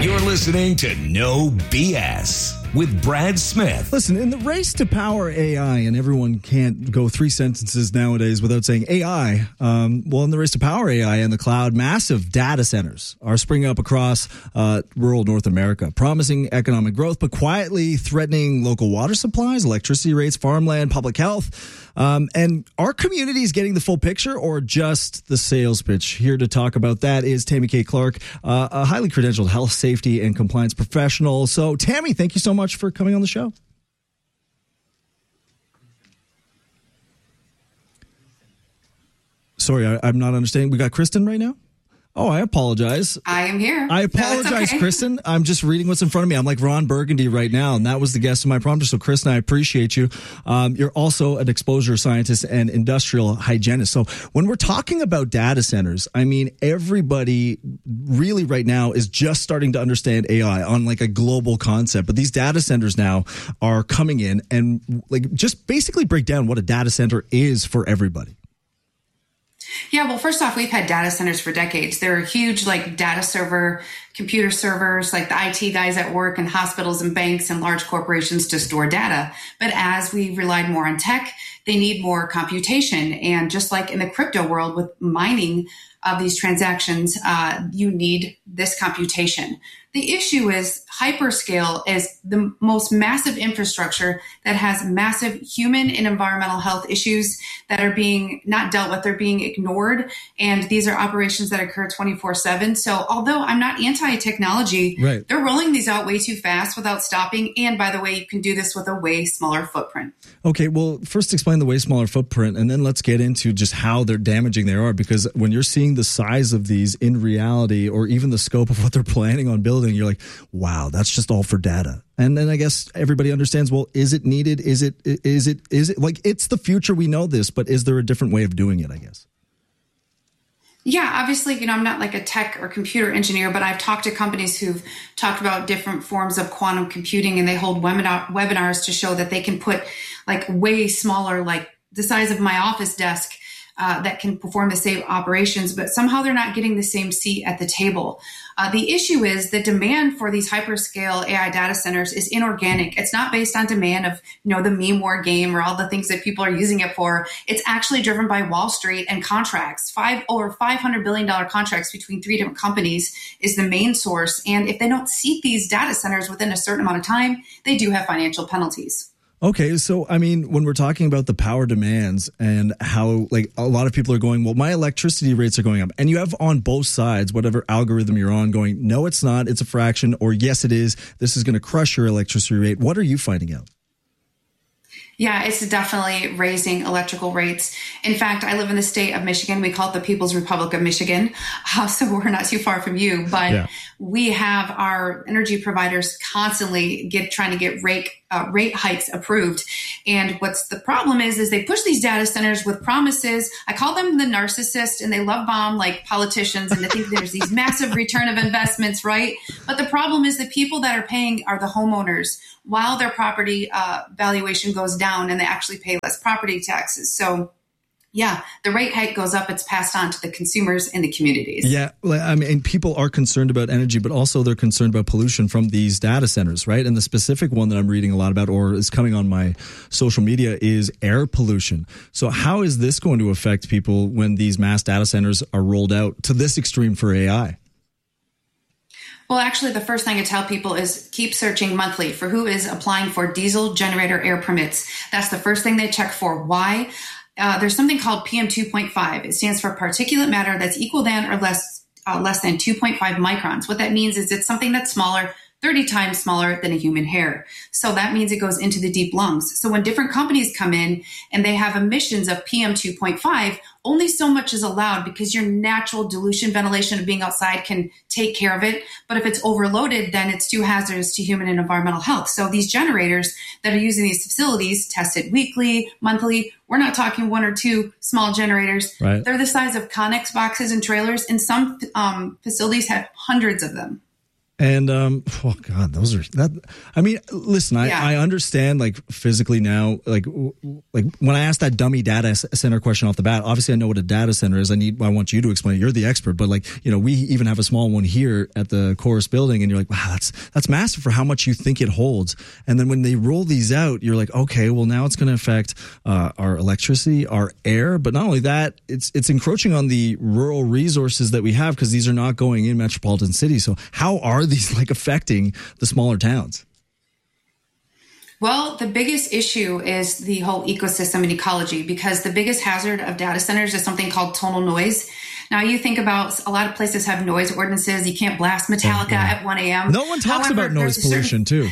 You're listening to No BS with Brad Smith. Listen, in the race to power AI, and everyone can't go 3 sentences nowadays without saying AI, in the race to power AI in the cloud, massive data centers are springing up across rural North America, promising economic growth, but quietly threatening local water supplies, electricity rates, farmland, public health. And are communities getting the full picture or just the sales pitch? Here to talk about that is Tammy K. Clark, a highly credentialed health, safety, and compliance professional. So, Tammy, thank you so much for coming on the show. Sorry, I'm not understanding. We got Kristen right now? Oh, I apologize. I am here. I apologize, so okay. Kristen. I'm just reading what's in front of me. I'm like Ron Burgundy right now, and that was the guest of my prompter. So, Kristen, I appreciate you. You're also an exposure scientist and industrial hygienist. So when we're talking about data centers, I mean, everybody really right now is just starting to understand AI on like a global concept. But these data centers now are coming in and like just basically break down what a data center is for everybody. Yeah, well, first off, we've had data centers for decades. They're huge, like data server, computer servers, like the IT guys at work in hospitals and banks and large corporations to store data. But as we relied more on tech, they need more computation. And just like in the crypto world with mining of these transactions, you need this computation. The issue is hyperscale is the most massive infrastructure that has massive human and environmental health issues that are being not dealt with. They're being ignored. And these are operations that occur 24/7. So although I'm not anti-technology, right, they're rolling these out way too fast without stopping. And by the way, you can do this with a way smaller footprint. Okay, well, first explain the way smaller footprint, and then let's get into just how they're damaging they are. Because when you're seeing the size of these in reality, or even the scope of what they're planning on building, you're like, wow, that's just all for data. And then I guess everybody understands, well, is it needed? Is it like, it's the future, we know this, but is there a different way of doing it, I guess? Yeah, obviously, I'm not like a tech or computer engineer, but I've talked to companies who've talked about different forms of quantum computing, and they hold webinars to show that they can put like way smaller, like the size of my office desk, that can perform the same operations, but somehow they're not getting the same seat at the table. The issue is the demand for these hyperscale AI data centers is inorganic. It's not based on demand of, the meme war game or all the things that people are using it for. It's actually driven by Wall Street and contracts. Over $500 billion contracts between 3 different companies is the main source. And if they don't seat these data centers within a certain amount of time, they do have financial penalties. Okay, so I mean, when we're talking about the power demands and how like a lot of people are going, well, my electricity rates are going up, and you have on both sides, whatever algorithm you're on, going, no, it's not, it's a fraction, or yes, it is, this is going to crush your electricity rate. What are you finding out? Yeah, it's definitely raising electrical rates. In fact, I live in the state of Michigan. We call it the People's Republic of Michigan. So we're not too far from you, but we have our energy providers constantly trying to get rate hikes approved. And what's the problem is they push these data centers with promises. I call them the narcissist, and they love bomb like politicians, and they think there's these massive return of investments, right? But the problem is the people that are paying are the homeowners, while their property valuation goes down and they actually pay less property taxes. So yeah, the rate hike goes up. It's passed on to the consumers and the communities. Yeah, I mean, people are concerned about energy, but also they're concerned about pollution from these data centers, right? And the specific one that I'm reading a lot about, or is coming on my social media, is air pollution. So how is this going to affect people when these mass data centers are rolled out to this extreme for AI? Well, actually, the first thing I tell people is keep searching monthly for who is applying for diesel generator air permits. That's the first thing they check for. Why? There's something called PM 2.5. It stands for particulate matter that's equal than or less than 2.5 microns. What that means is it's something that's smaller, 30 times smaller than a human hair. So that means it goes into the deep lungs. So when different companies come in and they have emissions of PM 2.5, only so much is allowed because your natural dilution ventilation of being outside can take care of it. But if it's overloaded, then it's too hazardous to human and environmental health. So these generators that are using these facilities test it weekly, monthly. We're not talking 1 or 2 small generators. Right. They're the size of Connex boxes and trailers, and some facilities have hundreds of them. And, oh God, those are that. I mean, listen, I understand like physically now, like when I asked that dummy data center question off the bat, obviously I know what a data center is. I want you to explain it. You're the expert, but like, we even have a small one here at the Chorus building and you're like, wow, that's massive for how much you think it holds. And then when they roll these out, you're like, okay, well now it's going to affect, our electricity, our air, but not only that, it's encroaching on the rural resources that we have because these are not going in metropolitan cities. So how are these like affecting the smaller towns? Well, the biggest issue is the whole ecosystem and ecology, because the biggest hazard of data centers is something called tonal noise. Now, you think about a lot of places have noise ordinances. You can't blast Metallica at 1 a.m. No one talks about noise pollution, too.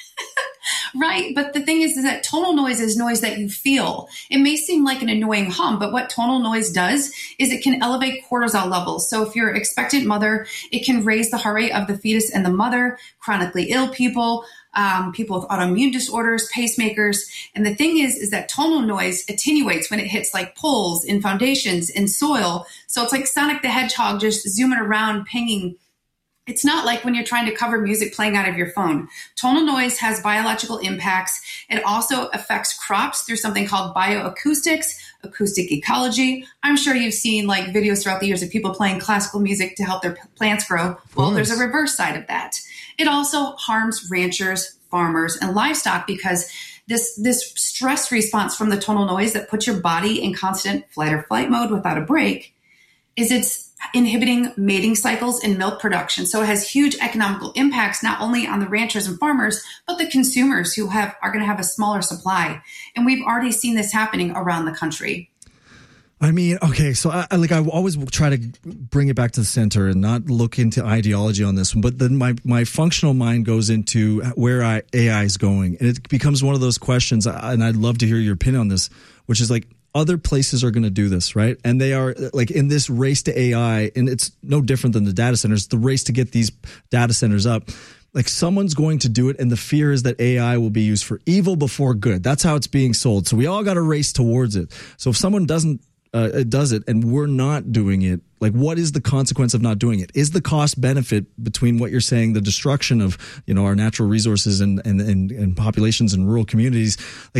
Right. But the thing is that tonal noise is noise that you feel. It may seem like an annoying hum, but what tonal noise does is it can elevate cortisol levels. So if you're an expectant mother, it can raise the heart rate of the fetus and the mother, chronically ill people, people with autoimmune disorders, pacemakers. And the thing is that tonal noise attenuates when it hits like poles in foundations in soil. So it's like Sonic the Hedgehog just zooming around, pinging. It's not like when you're trying to cover music playing out of your phone. Tonal noise has biological impacts. It also affects crops through something called bioacoustics, acoustic ecology. I'm sure you've seen like videos throughout the years of people playing classical music to help their plants grow. Well, there's a reverse side of that. It also harms ranchers, farmers, and livestock because this stress response from the tonal noise that puts your body in constant flight or flight mode without a break it's inhibiting mating cycles and milk production. So it has huge economical impacts, not only on the ranchers and farmers, but the consumers who are going to have a smaller supply. And we've already seen this happening around the country. I mean, okay, so I always try to bring it back to the center and not look into ideology on this one, but then my functional mind goes into where AI is going. And it becomes one of those questions, and I'd love to hear your opinion on this, which is like, other places are going to do this, right? And they are like in this race to AI, and it's no different than the data centers, the race to get these data centers up. Like someone's going to do it, and the fear is that AI will be used for evil before good. That's how it's being sold. So we all got to race towards it. So if someone does it and we're not doing it, like what is the consequence of not doing it? Is the cost benefit between what you're saying, the destruction of, our natural resources and populations in rural communities?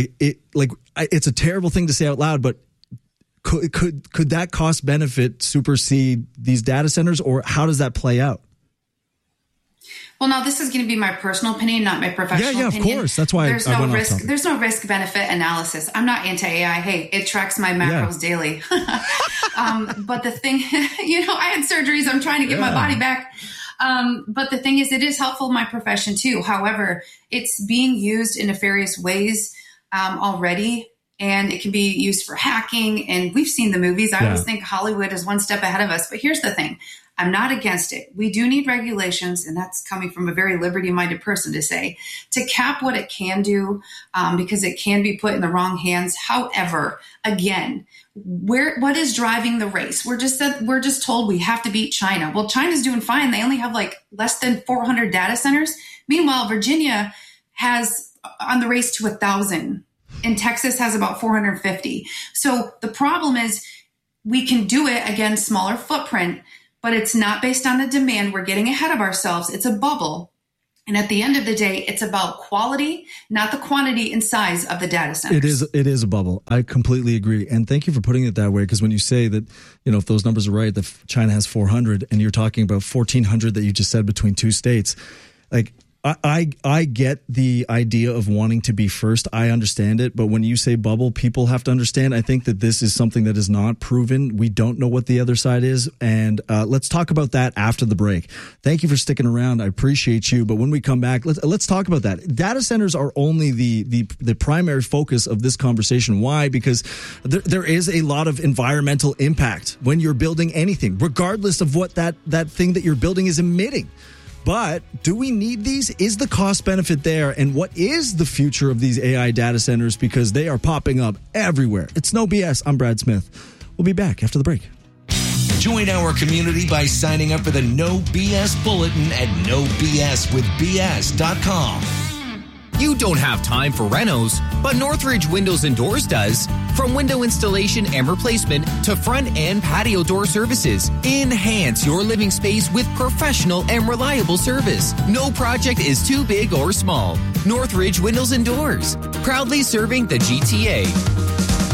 It's a terrible thing to say out loud, but could that cost benefit supersede these data centers, or how does that play out? Well, now this is going to be my personal opinion, not my professional opinion. Yeah, of course. That's why there's no risk. There's no risk benefit analysis. I'm not anti-AI. Hey, it tracks my macros daily. But the thing, I had surgeries. I'm trying to get my body back. But the thing is, it is helpful in my profession too. However, it's being used in nefarious ways already. And it can be used for hacking. And we've seen the movies. I always think Hollywood is one step ahead of us. But here's the thing. I'm not against it. We do need regulations, and that's coming from a very liberty-minded person to say, to cap what it can do, because it can be put in the wrong hands. However, again, what is driving the race? We're just told we have to beat China. Well, China's doing fine. They only have like less than 400 data centers. Meanwhile, Virginia has on the race to 1,000, and Texas has about 450. So the problem is we can do it, again, smaller footprint, but it's not based on the demand. We're getting ahead of ourselves. It's a bubble. And at the end of the day, it's about quality, not the quantity and size of the data centers. It is a bubble. I completely agree. And thank you for putting it that way, because when you say that, if those numbers are right, that China has 400 and you're talking about 1,400 that you just said between two states, like I get the idea of wanting to be first. I understand it. But when you say bubble, people have to understand. I think that this is something that is not proven. We don't know what the other side is. And let's talk about that after the break. Thank you for sticking around. I appreciate you. But when we come back, let's talk about that. Data centers are only the primary focus of this conversation. Why? Because there is a lot of environmental impact when you're building anything, regardless of what that thing that you're building is emitting. But do we need these? Is the cost benefit there? And what is the future of these AI data centers? Because they are popping up everywhere. It's No BS. I'm Brad Smith. We'll be back after the break. Join our community by signing up for the No BS Bulletin at NoBSWithBS.com. You don't have time for renos, but Northridge Windows and Doors does. From window installation and replacement to front and patio door services, enhance your living space with professional and reliable service. No project is too big or small. Northridge Windows and Doors, proudly serving the GTA.